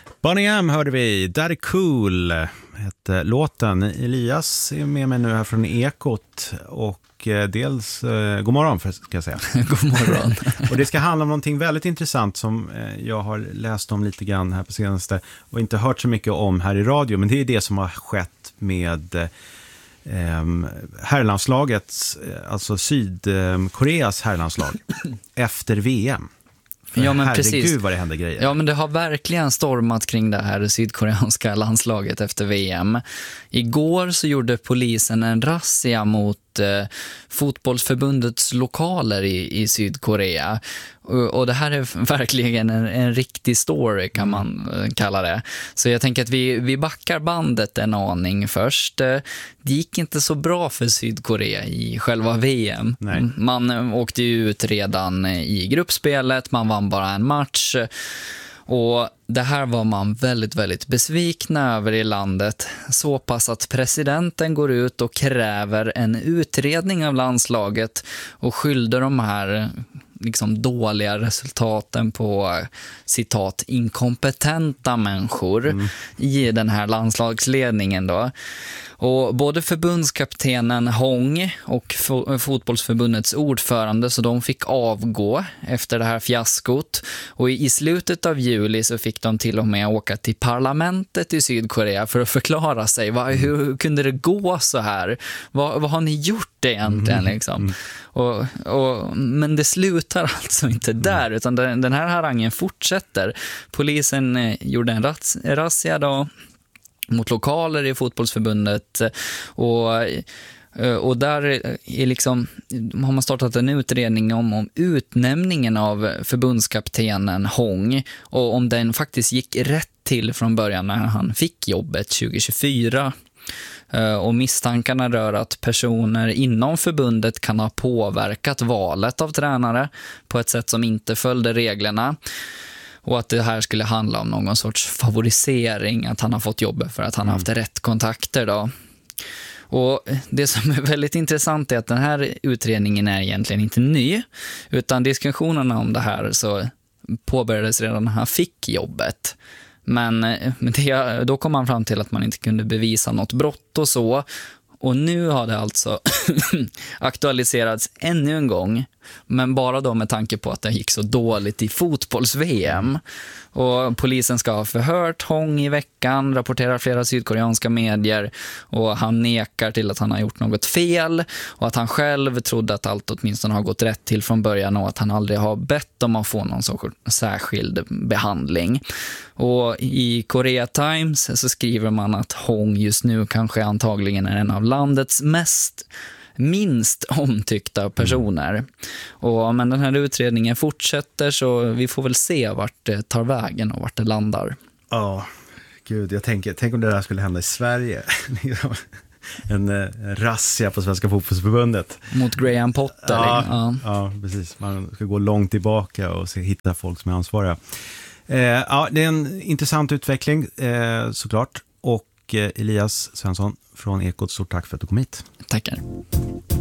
Bonnie M hörde vi, Daddy Cool hette låten. Elias är med mig nu här från Ekot och dels, god morgon ska jag säga. God morgon. Och det ska handla om någonting väldigt intressant som jag har läst om lite grann här på senaste och inte hört så mycket om här i radio, men det är det som har skett med herrlandslagets, alltså Sydkoreas herrlandslag efter VM. Ja, men herregud precis. Vad det händer grejer. Ja, men det har verkligen stormat kring det här sydkoreanska landslaget efter VM. Igår så gjorde polisen en razzia mot fotbollsförbundets lokaler i Sydkorea. Och det här är verkligen en riktig story kan man kalla det. Så jag tänker att vi backar bandet en aning först. Det gick inte så bra för Sydkorea i själva VM. Nej. Man åkte ut redan i gruppspelet, man vann bara en match. Och det här var man väldigt, väldigt besvikna över i landet. Så pass att presidenten går ut och kräver en utredning av landslaget och skyllde de här liksom dåliga resultaten på citat inkompetenta människor i den här landslagsledningen då. Och både förbundskaptenen Hong och fotbollsförbundets ordförande, så de fick avgå efter det här fiaskot. Och i slutet av juli så fick de till och med åka till parlamentet i Sydkorea för att förklara sig. Hur kunde det gå så här? Vad har ni gjort egentligen liksom? Men det slutar alltså inte där, utan den här harangen fortsätter. Polisen gjorde en razzia då mot lokaler i fotbollsförbundet och där är liksom, har man startat en utredning om utnämningen av förbundskaptenen Hong och om den faktiskt gick rätt till från början när han fick jobbet 2024. Och misstankarna rör att personer inom förbundet kan ha påverkat valet av tränare på ett sätt som inte följde reglerna. Och att det här skulle handla om någon sorts favorisering, att han har fått jobbet för att han har haft rätt kontakter då. Och det som är väldigt intressant är att den här utredningen är egentligen inte ny, utan diskussionerna om det här så påbörjades redan när han fick jobbet. Men då kom man fram till att man inte kunde bevisa något brott och så. Och nu har det alltså aktualiserats ännu en gång, men bara då med tanke på att det gick så dåligt i fotbolls-VM. Och polisen ska ha förhört Hong i veckan, rapporterar flera sydkoreanska medier, och han nekar till att han har gjort något fel och att han själv trodde att allt åtminstone har gått rätt till från början och att han aldrig har bett om att få någon sorts särskild behandling. Och i Korea Times så skriver man att Hong just nu kanske antagligen är en av landets minst omtyckta personer. Men den här utredningen fortsätter, så vi får väl se vart det tar vägen och vart det landar. Ja, gud, tänk om det där skulle hända i Sverige. En razzia på Svenska fotbollsförbundet. Mot Graham Potter. Ja, precis. Man ska gå långt tillbaka och hitta folk som är ansvariga. Ja, det är en intressant utveckling såklart. Och Elias Svensson från Ekot, stort tack för att du kom hit. Tackar.